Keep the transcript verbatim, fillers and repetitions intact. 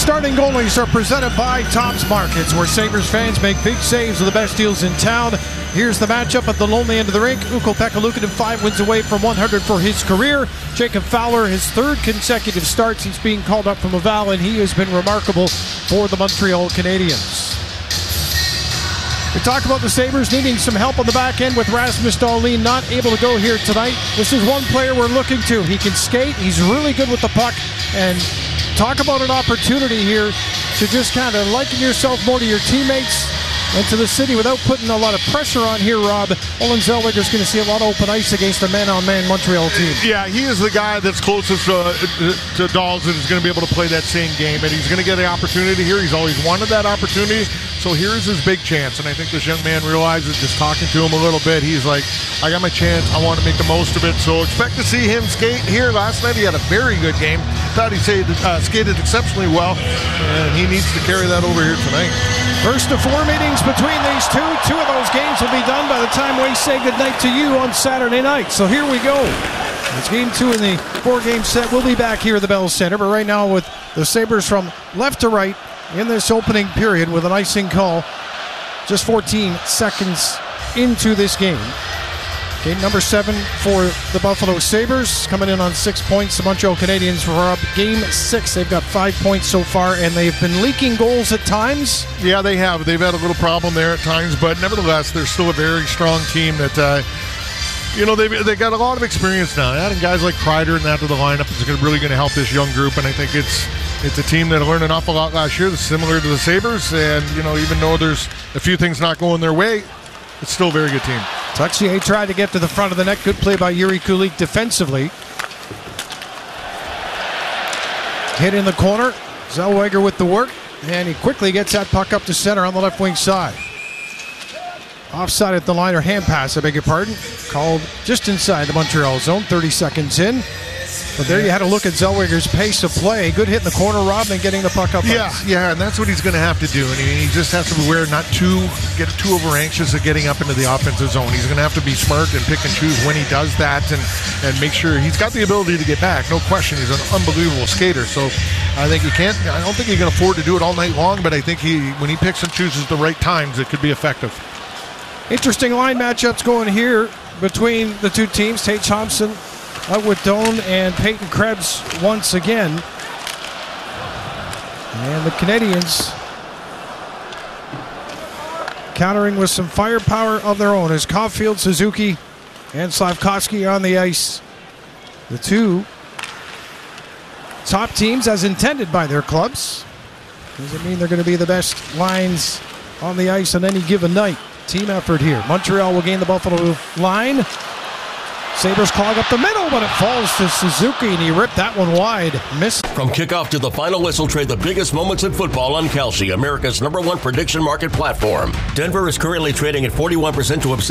Starting Goalies are presented by Tops Markets, where Sabres fans make big saves with the best deals in town. Here's the matchup at the lonely end of the rink. Ukko-Pekka Luukkonen five wins away from one hundred for his career. Jacob Fowler, his third consecutive start since being called up from Laval, and he has been remarkable for the Montreal Canadiens. We talk about the Sabres needing some help on the back end with Rasmus Dahlin not able to go here tonight. This is one player we're looking to. He can skate. He's really good with the puck. And talk about an opportunity here to just kind of liken yourself more to your teammates and to the city without putting a lot of pressure on here, Rob. Olen Zellweger's going to see a lot of open ice against a man-on-man Montreal team. Yeah, he is the guy that's closest uh, to Dawes and is going to be able to play that same game, and he's going to get the opportunity here. He's always wanted that opportunity, so here's his big chance, and I think this young man realizes, just talking to him a little bit, he's like, I got my chance, I want to make the most of it, so expect to see him skate here. Last night he had a very good game. Thought he skated, uh, skated exceptionally well, and he needs to carry that over here tonight. First of four meetings between these two. Two of those games will be done by the time we say goodnight to you on Saturday night. So here we go. It's game two in the four-game set. We'll be back here at the Bell Center, but right now with the Sabres from left to right in this opening period with an icing call just fourteen seconds into this game. Game number seven for the Buffalo Sabres, coming in on six points. The Montreal Canadiens were up game six. They've got five points so far, and they've been leaking goals at times. Yeah, they have. They've had a little problem there at times, but nevertheless, they're still a very strong team that, uh, you know, they've they got a lot of experience now. Adding guys like Kreider and that to the lineup is gonna, really going to help this young group, and I think it's it's a team that learned an awful lot last year, similar to the Sabres, and, you know, even though there's a few things not going their way, it's still a very good team. Texier tried to get to the front of the net. Good play by Yuri Kulich defensively. Hit in the corner. Zellweger with the work. And he quickly gets that puck up to center on the left wing side. Offside at the line, or hand pass, I beg your pardon. Called just inside the Montreal zone, thirty seconds in. But there you had a look at Zellweger's pace of play. Good hit in the corner, Rob, and getting the puck up. Yeah, ice. yeah, and that's what he's going to have to do. And he, he just has to be aware not to get too over anxious at getting up into the offensive zone. He's going to have to be smart and pick and choose when he does that, and, and make sure he's got the ability to get back. No question, he's an unbelievable skater. So I think he can't. I don't think he can afford to do it all night long. But I think he, when he picks and chooses the right times, it could be effective. Interesting line matchups going here between the two teams. Tage Thompson out with Doan and Peyton Krebs once again. And the Canadiens countering with some firepower of their own as Caulfield, Suzuki, and Slafkovsky on the ice. The two top teams as intended by their clubs. Does it mean they're going to be the best lines on the ice on any given night? Team effort here. Montreal will gain the Buffalo line. Sabres clog up the middle, but it falls to Suzuki, and he ripped that one wide. Missed. From kickoff to the final whistle, trade the biggest moments in football on Kalshi, America's number one prediction market platform. Denver is currently trading at forty-one percent to upset